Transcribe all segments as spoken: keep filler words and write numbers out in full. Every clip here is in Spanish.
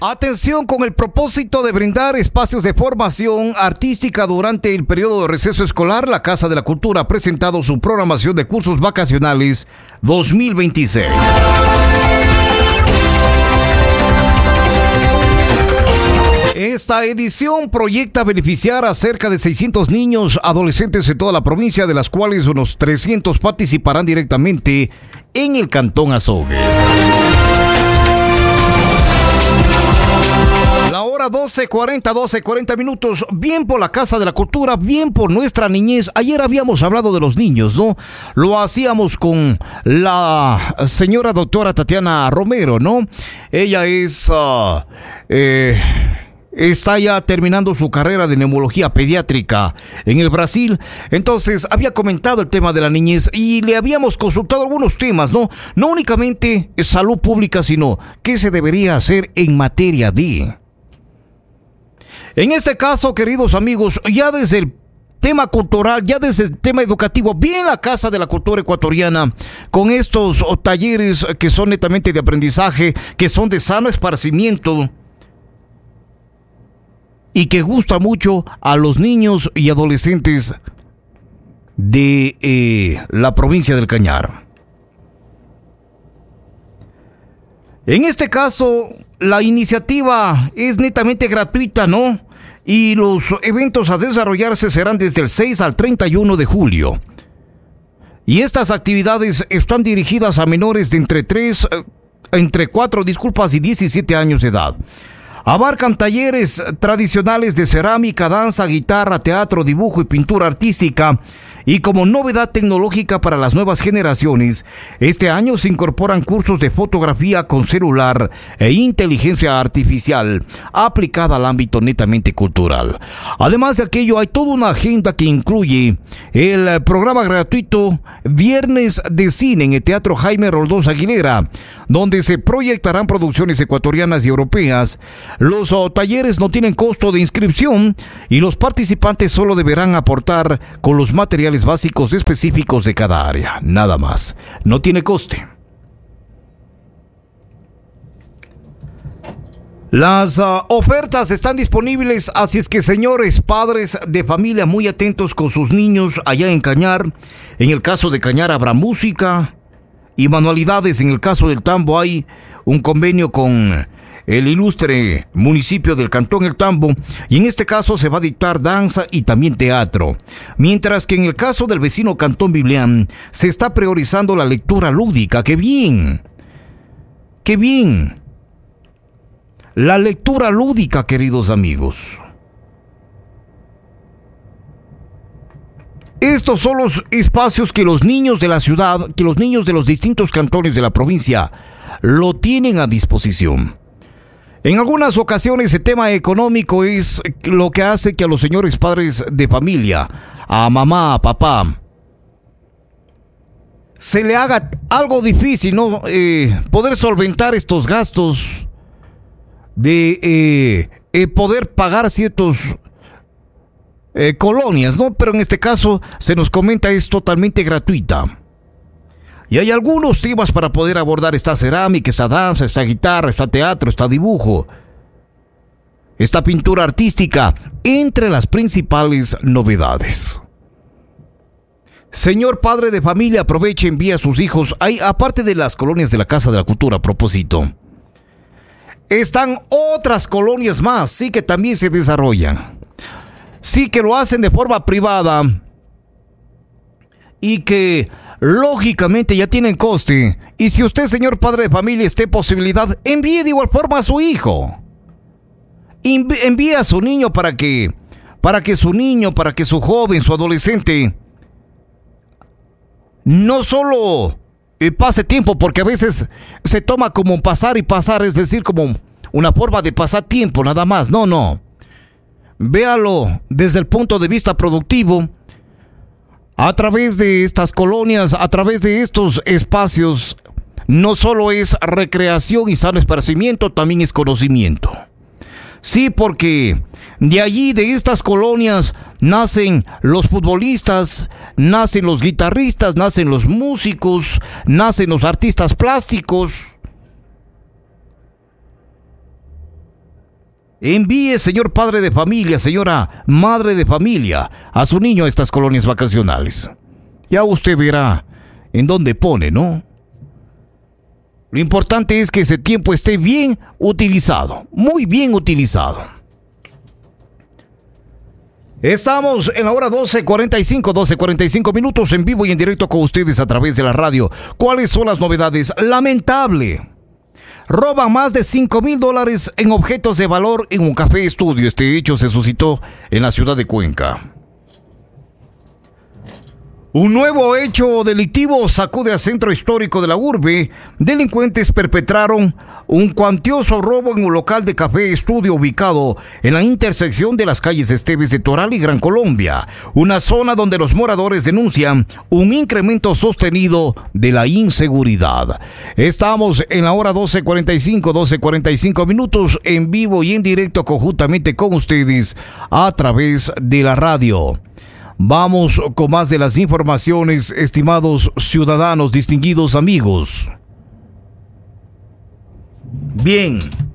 Atención, con el propósito de brindar espacios de formación artística durante el periodo de receso escolar, la Casa de la Cultura ha presentado su programación de cursos vacacionales dos mil veintiséis. Esta edición proyecta beneficiar a cerca de seiscientos niños, adolescentes de toda la provincia, de las cuales unos trescientos participarán directamente en el Cantón Azogues. La hora doce cuarenta, doce cuarenta minutos, bien por la Casa de la Cultura, bien por nuestra niñez. Ayer habíamos hablado de los niños, ¿no? Lo hacíamos con la señora doctora Tatiana Romero, ¿no? Ella es... Uh, eh, está ya terminando su carrera de neumología pediátrica en el Brasil. Entonces había comentado el tema de la niñez y le habíamos consultado algunos temas, ¿no? No únicamente salud pública, sino qué se debería hacer en materia de... En este caso, queridos amigos, ya desde el tema cultural, ya desde el tema educativo, bien la Casa de la Cultura Ecuatoriana, con estos talleres que son netamente de aprendizaje, que son de sano esparcimiento y que gusta mucho a los niños y adolescentes de eh, la provincia del Cañar. En este caso, la iniciativa es netamente gratuita, ¿no? Y los eventos a desarrollarse serán desde el seis al treinta y uno de julio. Y estas actividades están dirigidas a menores de entre tres, entre cuatro, disculpas, y diecisiete años de edad. Abarcan talleres tradicionales de cerámica, danza, guitarra, teatro, dibujo y pintura artística. Y como novedad tecnológica para las nuevas generaciones, este año se incorporan cursos de fotografía con celular e inteligencia artificial aplicada al ámbito netamente cultural. Además de aquello, hay toda una agenda que incluye el programa gratuito Viernes de Cine en el Teatro Jaime Roldós Aguilera, donde se proyectarán producciones ecuatorianas y europeas. Los oh, talleres no tienen costo de inscripción y los participantes solo deberán aportar con los materiales básicos específicos de cada área, nada más. No tiene coste. Las uh, ofertas están disponibles, así es que, señores padres de familia, muy atentos con sus niños allá en Cañar. En el caso de Cañar habrá música y manualidades. En el caso del Tambo hay un convenio con el ilustre municipio del Cantón El Tambo, y en este caso se va a dictar danza y también teatro. Mientras que en el caso del vecino Cantón Biblián se está priorizando la lectura lúdica. ¡Qué bien! ¡Qué bien! La lectura lúdica, queridos amigos. Estos son los espacios que los niños de la ciudad, que los niños de los distintos cantones de la provincia lo tienen a disposición. En algunas ocasiones el tema económico es lo que hace que a los señores padres de familia, a mamá, a papá, se le haga algo difícil, ¿no? Eh, poder solventar estos gastos de eh, eh, poder pagar ciertos eh, colonias, ¿no? Pero en este caso se nos comenta es totalmente gratuita. Y hay algunos temas para poder abordar. Esta cerámica, esta danza, esta guitarra, esta teatro, esta dibujo, esta pintura artística, entre las principales novedades. Señor padre de familia, aproveche, envía a sus hijos. Hay, aparte de las colonias de la Casa de la Cultura, a propósito, están otras colonias más, sí, que también se desarrollan. Sí, que lo hacen de forma privada y que lógicamente ya tienen coste. Y si usted, señor padre de familia, esté en posibilidad, envíe de igual forma a su hijo. Env- envíe a su niño para que, para que su niño, para que su joven, su adolescente, no solo eh, pase tiempo, porque a veces se toma como pasar y pasar, es decir, como una forma de pasar tiempo, nada más. No, no. Véalo desde el punto de vista productivo. A través de estas colonias, a través de estos espacios, no solo es recreación y sano esparcimiento, también es conocimiento. Sí, porque de allí, de estas colonias, nacen los futbolistas, nacen los guitarristas, nacen los músicos, nacen los artistas plásticos. Envíe, señor padre de familia, señora madre de familia, a su niño a estas colonias vacacionales. Ya usted verá en dónde pone, ¿no? Lo importante es que ese tiempo esté bien utilizado, muy bien utilizado. Estamos en la hora doce cuarenta y cinco, doce cuarenta y cinco minutos en vivo y en directo con ustedes a través de la radio. ¿Cuáles son las novedades? Lamentable. Roban más de cinco mil dólares en objetos de valor en un café estudio. Este hecho se suscitó en la ciudad de Cuenca. Un nuevo hecho delictivo sacude al centro histórico de la urbe. Delincuentes perpetraron un cuantioso robo en un local de café estudio ubicado en la intersección de las calles Esteves de Toral y Gran Colombia, una zona donde los moradores denuncian un incremento sostenido de la inseguridad. Estamos en la hora doce cuarenta y cinco, doce cuarenta y cinco minutos en vivo y en directo conjuntamente con ustedes a través de la radio. Vamos con más de las informaciones, estimados ciudadanos, distinguidos amigos. Bien.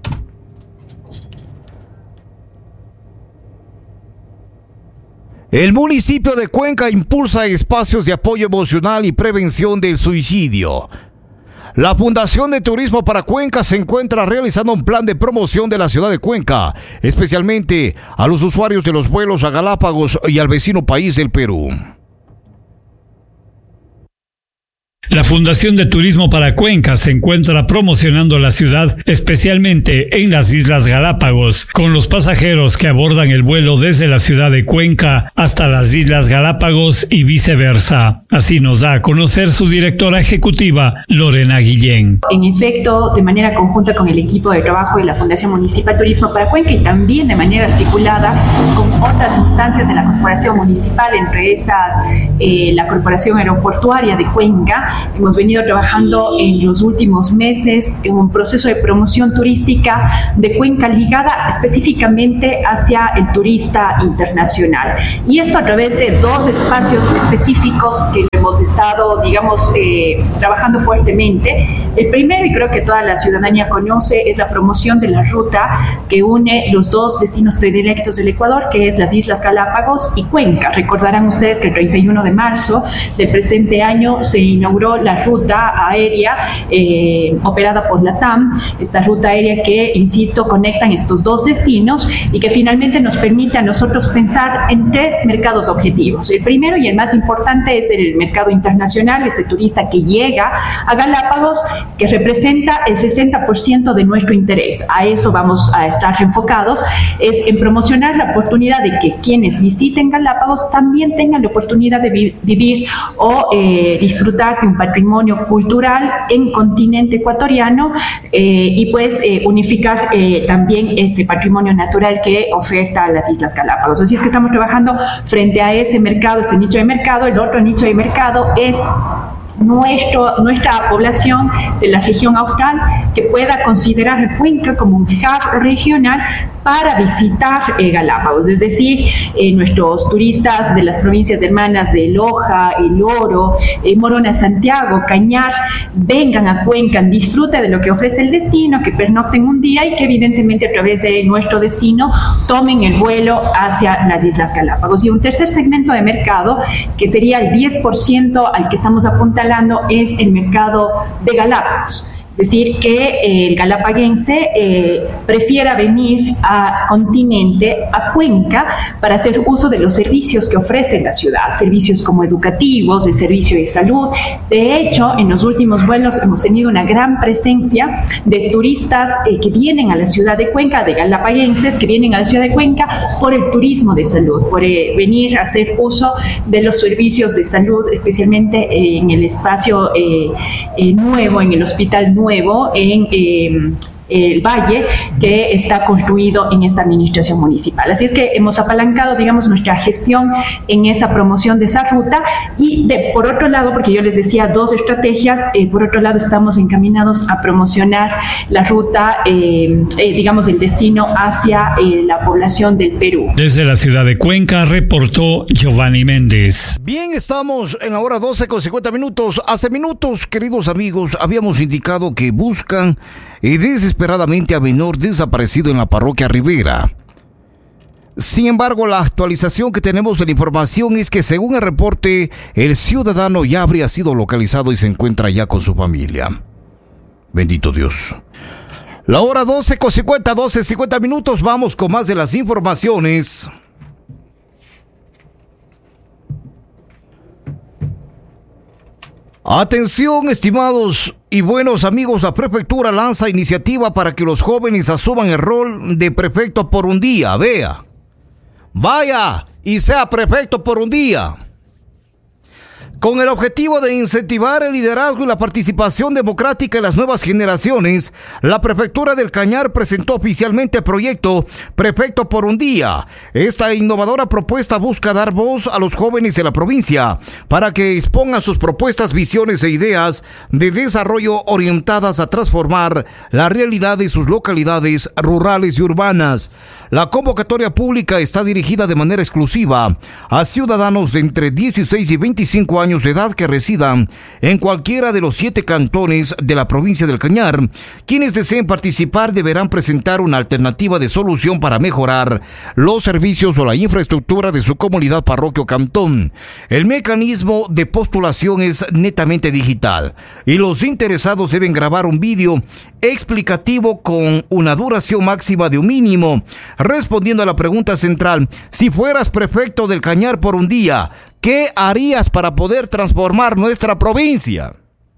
El municipio de Cuenca impulsa espacios de apoyo emocional y prevención del suicidio. La Fundación de Turismo para Cuenca se encuentra realizando un plan de promoción de la ciudad de Cuenca, especialmente a los usuarios de los vuelos a Galápagos y al vecino país del Perú. La Fundación de Turismo para Cuenca se encuentra promocionando la ciudad, especialmente en las Islas Galápagos, con los pasajeros que abordan el vuelo desde la ciudad de Cuenca hasta las Islas Galápagos y viceversa. Así nos da a conocer su directora ejecutiva, Lorena Guillén. En efecto, de manera conjunta con el equipo de trabajo de la Fundación Municipal Turismo para Cuenca y también de manera articulada con otras instancias de la Corporación Municipal, entre esas eh, la Corporación Aeroportuaria de Cuenca, hemos venido trabajando en los últimos meses en un proceso de promoción turística de Cuenca ligada específicamente hacia el turista internacional. Y esto a través de dos espacios específicos que hemos estado, digamos, eh, trabajando fuertemente. El primero, y creo que toda la ciudadanía conoce, es la promoción de la ruta que une los dos destinos predilectos del Ecuador, que es las Islas Galápagos y Cuenca. Recordarán ustedes que el treinta y uno de marzo del presente año se inauguró la ruta aérea eh, operada por la T A M, esta ruta aérea que, insisto, conectan estos dos destinos y que finalmente nos permite a nosotros pensar en tres mercados objetivos. El primero y el más importante es el mercado internacional, ese turista que llega a Galápagos, que representa el sesenta por ciento de nuestro interés. A eso vamos a estar enfocados, es en promocionar la oportunidad de que quienes visiten Galápagos también tengan la oportunidad de vi- vivir o eh, disfrutar de un patrimonio cultural en continente ecuatoriano eh, y pues eh, unificar eh, también ese patrimonio natural que oferta las Islas Galápagos. Así es que estamos trabajando frente a ese mercado, ese nicho de mercado. El otro nicho de mercado es Nuestro, nuestra población de la región austral, que pueda considerar Cuenca como un hub regional para visitar eh, Galápagos, es decir, eh, nuestros turistas de las provincias hermanas de Loja, El Oro, eh, Morona, Santiago, Cañar, vengan a Cuenca, disfruten de lo que ofrece el destino, que pernocten un día y que evidentemente a través de nuestro destino tomen el vuelo hacia las Islas Galápagos. Y un tercer segmento de mercado, que sería el diez por ciento al que estamos apuntando, es el mercado de Galápagos. Es decir, que eh, el galapaguense eh, prefiera venir a continente, a Cuenca, para hacer uso de los servicios que ofrece la ciudad, servicios como educativos, el servicio de salud. De hecho, en los últimos vuelos hemos tenido una gran presencia de turistas eh, que vienen a la ciudad de Cuenca, de galapaguenses que vienen a la ciudad de Cuenca por el turismo de salud, por eh, venir a hacer uso de los servicios de salud, especialmente eh, en el espacio eh, eh, nuevo, en el hospital nuevo, nuevo en eh, el valle que está construido en esta administración municipal. Así es que hemos apalancado, digamos, nuestra gestión en esa promoción de esa ruta y de, por otro lado, porque yo les decía dos estrategias, eh, por otro lado estamos encaminados a promocionar la ruta, eh, eh, digamos, el destino hacia eh, la población del Perú. Desde la ciudad de Cuenca reportó Giovanni Méndez. Bien, estamos en la hora doce con cincuenta minutos. Hace minutos, queridos amigos, habíamos indicado que buscan y desesperadamente a menor desaparecido en la parroquia Rivera. Sin embargo, la actualización que tenemos de la información es que, según el reporte, el ciudadano ya habría sido localizado y se encuentra ya con su familia. Bendito Dios. La hora doce con cincuenta, doce cincuenta minutos. Vamos con más de las informaciones. Atención, estimados y buenos amigos, la prefectura lanza iniciativa para que los jóvenes asuman el rol de prefecto por un día. Vea. Vaya y sea prefecto por un día. Con el objetivo de incentivar el liderazgo y la participación democrática en las nuevas generaciones, la Prefectura del Cañar presentó oficialmente el proyecto Prefecto por un Día. Esta innovadora propuesta busca dar voz a los jóvenes de la provincia para que expongan sus propuestas, visiones e ideas de desarrollo orientadas a transformar la realidad de sus localidades rurales y urbanas. La convocatoria pública está dirigida de manera exclusiva a ciudadanos de entre dieciséis y veinticinco años de edad que residan en cualquiera de los siete cantones de la provincia del Cañar. Quienes deseen participar deberán presentar una alternativa de solución para mejorar los servicios o la infraestructura de su comunidad, parroquia o cantón. El mecanismo de postulación es netamente digital y los interesados deben grabar un vídeo explicativo con una duración máxima de un mínimo, respondiendo a la pregunta central: si fueras prefecto del Cañar por un día, ¿qué harías para poder transformar nuestra provincia?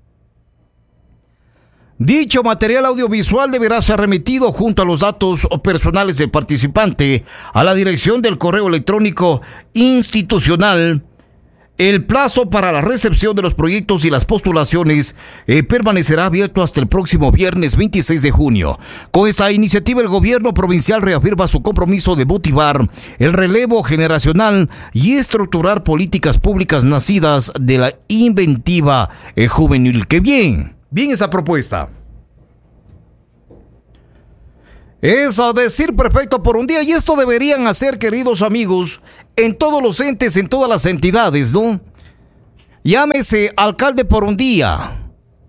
Dicho material audiovisual deberá ser remitido junto a los datos personales del participante a la dirección del correo electrónico institucional. El plazo para la recepción de los proyectos y las postulaciones eh, permanecerá abierto hasta el próximo viernes veintiséis de junio. Con esta iniciativa, el gobierno provincial reafirma su compromiso de motivar el relevo generacional y estructurar políticas públicas nacidas de la inventiva eh, juvenil. ¡Qué bien! Bien esa propuesta. Eso, decir prefecto por un día, y esto deberían hacer, queridos amigos, en todos los entes, en todas las entidades, ¿no? Llámese alcalde por un día,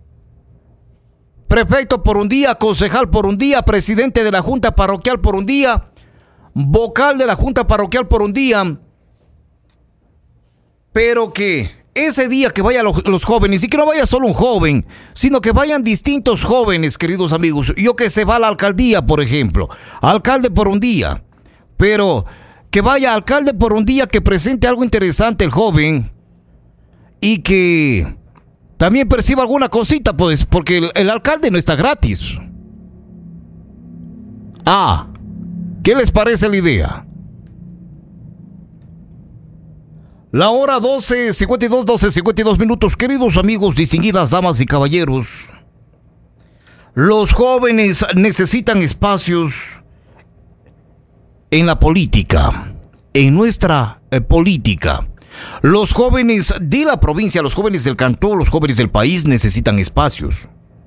prefecto por un día, concejal por un día, presidente de la junta parroquial por un día, vocal de la junta parroquial por un día, pero que ese día que vayan los, los jóvenes, y que no vaya solo un joven, sino que vayan distintos jóvenes, queridos amigos. Yo que se va a la alcaldía, por ejemplo, alcalde por un día, pero que vaya alcalde por un día, que presente algo interesante el joven y que también perciba alguna cosita, pues, porque el, el alcalde no está gratis. Ah, ¿qué les parece la idea? La hora doce cincuenta y dos, doce cincuenta y dos minutos, queridos amigos, distinguidas damas y caballeros. Los jóvenes necesitan espacios en la política, en nuestra eh, política. Los jóvenes de la provincia, los jóvenes del cantón, los jóvenes del país necesitan espacios.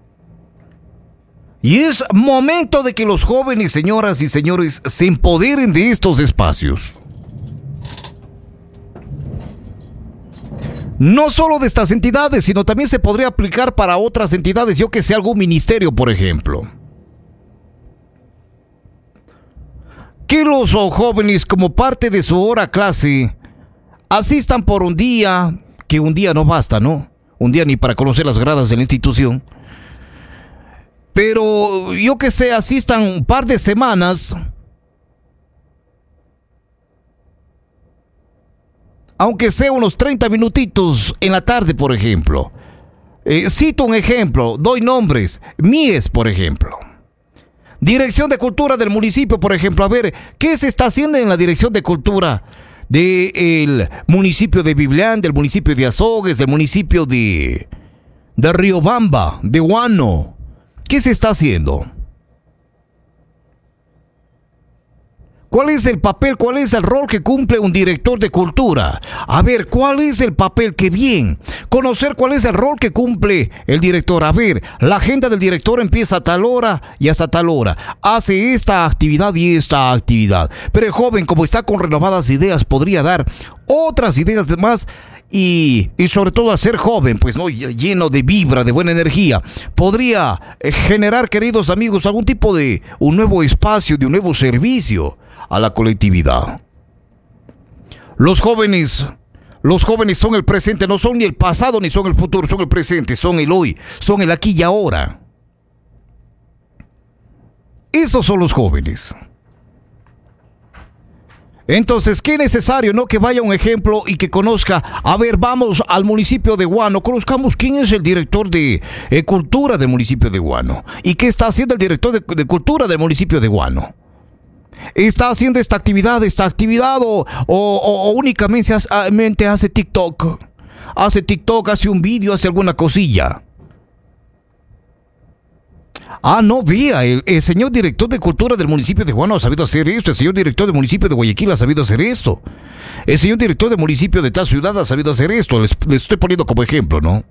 Y es momento de que los jóvenes, señoras y señores, se empoderen de estos espacios. No solo de estas entidades, sino también se podría aplicar para otras entidades, yo que sé, algún ministerio, por ejemplo. Que los jóvenes, como parte de su hora clase, asistan por un día, que un día no basta, ¿no? Un día ni para conocer las gradas de la institución. Pero yo que sé, asistan un par de semanas, aunque sea unos treinta minutitos en la tarde, por ejemplo. Eh, cito un ejemplo, doy nombres. Mies, por ejemplo. Dirección de Cultura del municipio, por ejemplo. A ver, ¿qué se está haciendo en la Dirección de Cultura del municipio de Biblián, del municipio de Azogues, del municipio de, de Riobamba, de Huano? ¿Qué se está haciendo? ¿Cuál es el papel, cuál es el rol que cumple un director de cultura? A ver, ¿cuál es el papel? ¡Qué bien! Conocer cuál es el rol que cumple el director. A ver, la agenda del director empieza a tal hora y hasta tal hora. Hace esta actividad y esta actividad. Pero el joven, como está con renovadas ideas, podría dar otras ideas de más y, y sobre todo a ser joven, pues no, lleno de vibra, de buena energía, podría generar, queridos amigos, algún tipo de un nuevo espacio, de un nuevo servicio a la colectividad. Los jóvenes, los jóvenes son el presente, no son ni el pasado ni son el futuro, son el presente, son el hoy, son el aquí y ahora. Esos son los jóvenes. Entonces, qué necesario, ¿no? Que vaya un ejemplo y que conozca. A ver, vamos al municipio de Huánuco, conozcamos quién es el director de eh, cultura del municipio de Huánuco y qué está haciendo el director de, de cultura del municipio de Huánuco. ¿Está haciendo esta actividad, esta actividad o, o, o, o únicamente hace, hace TikTok? Hace TikTok, hace un vídeo, hace alguna cosilla. Ah, no, vea, el, el señor director de cultura del municipio de Huánuco ha sabido hacer esto, el señor director del municipio de Guayaquil ha sabido hacer esto, el señor director del municipio de tal ciudad ha sabido hacer esto, les, les estoy poniendo como ejemplo, ¿no?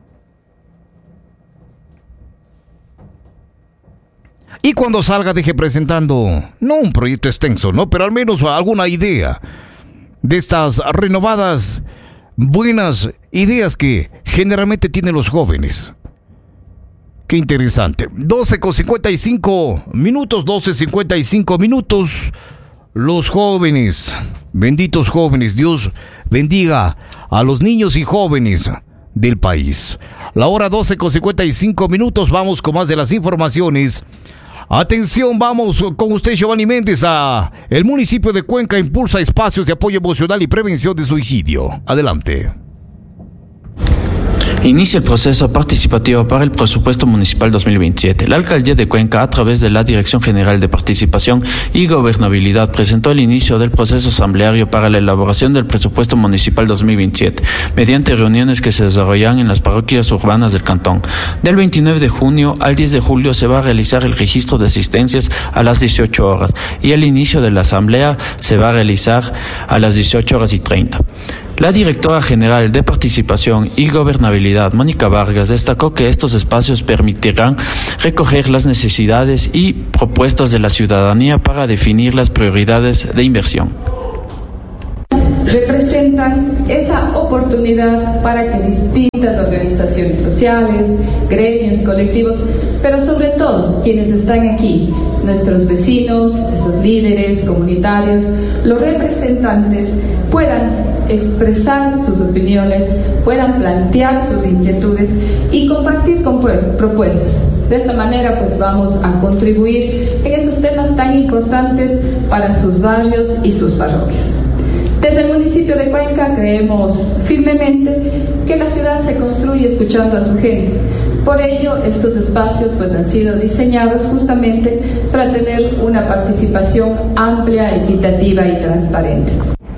Y cuando salga deje presentando, no un proyecto extenso, ¿no? Pero al menos alguna idea de estas renovadas, buenas ideas que generalmente tienen los jóvenes. Qué interesante. doce con cincuenta y cinco minutos, doce cincuenta y cinco minutos. Los jóvenes, benditos jóvenes, Dios bendiga a los niños y jóvenes del país. La hora doce con cincuenta y cinco minutos, vamos con más de las informaciones. Atención, vamos con usted, Giovanni Méndez, a el municipio de Cuenca impulsa espacios de apoyo emocional y prevención de suicidio. Adelante. Inicia el proceso participativo para el presupuesto municipal dos mil veintisiete. La Alcaldía de Cuenca, a través de la Dirección General de Participación y Gobernabilidad, presentó el inicio del proceso asambleario para la elaboración del presupuesto municipal dos mil veintisiete, mediante reuniones que se desarrollan en las parroquias urbanas del cantón. Del veintinueve de junio al diez de julio se va a realizar el registro de asistencias a las dieciocho horas y el inicio de la asamblea se va a realizar a las dieciocho horas y treinta. La directora general de Participación y Gobernabilidad, Mónica Vargas, destacó que estos espacios permitirán recoger las necesidades y propuestas de la ciudadanía para definir las prioridades de inversión. Representan esa oportunidad para que distintas organizaciones sociales, gremios, colectivos, pero sobre todo quienes están aquí, nuestros vecinos, esos líderes comunitarios, los representantes, puedan expresar sus opiniones, puedan plantear sus inquietudes y compartir con propuestas. De esta manera, pues vamos a contribuir en esos temas tan importantes para sus barrios y sus parroquias. Desde el municipio de Cuenca creemos firmemente que la ciudad se construye escuchando a su gente. Por ello, estos espacios pues han sido diseñados justamente para tener una participación amplia, equitativa y transparente.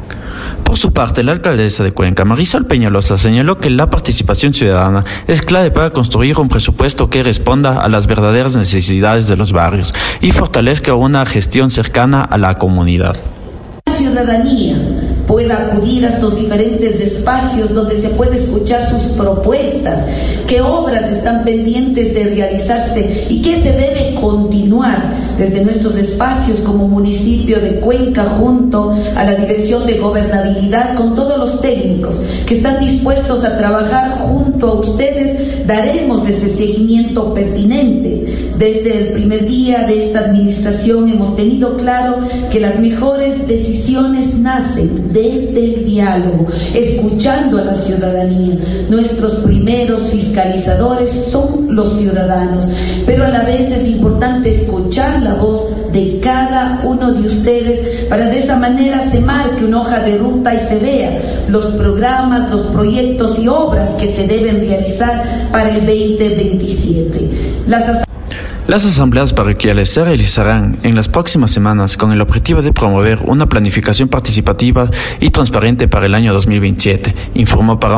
Por su parte, la alcaldesa de Cuenca, Marisol Peñalosa, señaló que la participación ciudadana es clave para construir un presupuesto que responda a las verdaderas necesidades de los barrios y fortalezca una gestión cercana a la comunidad. La ciudadanía pueda acudir a estos diferentes espacios donde se puede escuchar sus propuestas, qué obras están pendientes de realizarse y qué se debe continuar desde nuestros espacios como municipio de Cuenca, junto a la Dirección de Gobernabilidad, con todos los técnicos que están dispuestos a trabajar junto a ustedes. Daremos ese seguimiento pertinente. Desde el primer día de esta administración hemos tenido claro que las mejores decisiones nacen desde el diálogo, escuchando a la ciudadanía. Nuestros primeros fiscalizadores son los ciudadanos, pero a la vez es importante escuchar la voz de cada uno de ustedes para de esa manera se marque una hoja de ruta y se vea los programas, los proyectos y obras que se deben realizar para el veinte veintisiete. Las Las asambleas parroquiales se realizarán en las próximas semanas con el objetivo de promover una planificación participativa y transparente para el año dos mil veintisiete, informó para